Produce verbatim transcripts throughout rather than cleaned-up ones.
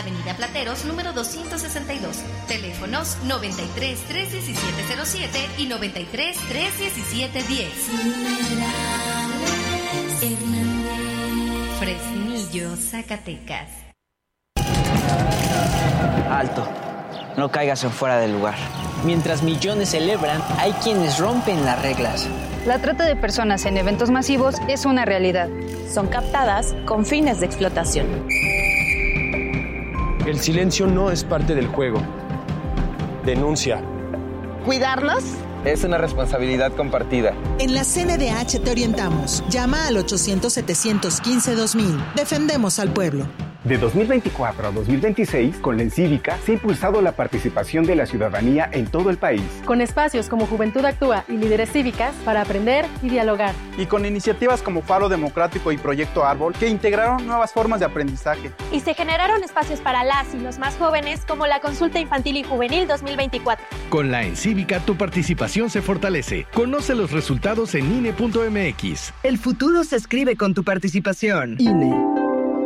Avenida Plateros, número doscientos sesenta y dos. Teléfonos noventa y tres, tres diecisiete cero siete y noventa y tres, tres diecisiete diez. Fresnillo, Zacatecas. Alto, no caigas en fuera del lugar. Mientras millones celebran, hay quienes rompen las reglas. La trata de personas en eventos masivos es una realidad. Son captadas con fines de explotación. El silencio no es parte del juego. Denuncia. ¿Cuidarnos? Es una responsabilidad compartida. En la C N D H te orientamos. Llama al ochocientos, setecientos quince, dos mil. Defendemos al pueblo. De dos mil veinticuatro a dos mil veintiséis, con la Encívica se ha impulsado la participación de la ciudadanía en todo el país. Con espacios como Juventud Actúa y Líderes Cívicas para aprender y dialogar. Y con iniciativas como Faro Democrático y Proyecto Árbol que integraron nuevas formas de aprendizaje. Y se generaron espacios para las y los más jóvenes como la Consulta Infantil y Juvenil dos mil veinticuatro. Con la Encívica tu participación se fortalece. Conoce los resultados en I N E punto M X. El futuro se escribe con tu participación. I N E.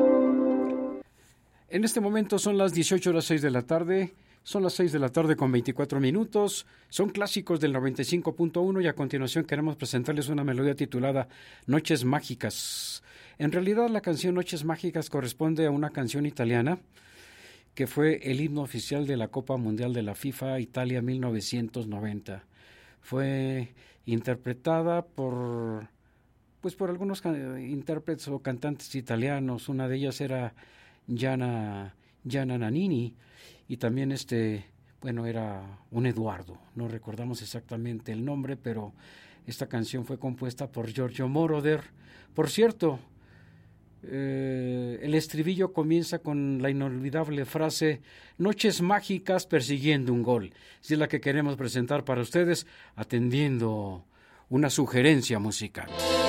En este momento son las dieciocho horas seis de la tarde, son las seis de la tarde con veinticuatro minutos, son clásicos del noventa y cinco punto uno y a continuación queremos presentarles una melodía titulada Noches Mágicas. En realidad la canción Noches Mágicas corresponde a una canción italiana que fue el himno oficial de la Copa Mundial de la FIFA Italia mil novecientos noventa. Fue interpretada por, pues por algunos intérpretes o cantantes italianos, una de ellas era Gianna, Gianna Nannini y también este, bueno, era un Eduardo, no recordamos exactamente el nombre, pero esta canción fue compuesta por Giorgio Moroder. Por cierto, eh, el estribillo comienza con la inolvidable frase Noches mágicas persiguiendo un gol, es la que queremos presentar para ustedes atendiendo una sugerencia musical.